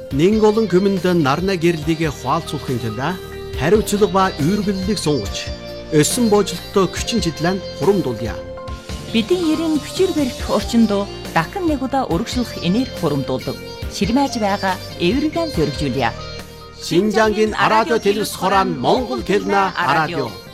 Нэн олон хүмүнд нарна гэрлийг хуалцуулахын тулд хариуцлага ба үүргэллийг сунгаж өссөн боожлолтоо хүчин чиглэн хурамдуулъя. Бидний ерийн хүчээр барих орчинд дахин нэг удаа өргөжлөх энерги хурамдуулдаг. Ширмэж байгаа эвэргэн зөргижүүлье. Шинжангийн радио телевиз хорон Монгол хэлнэ радио.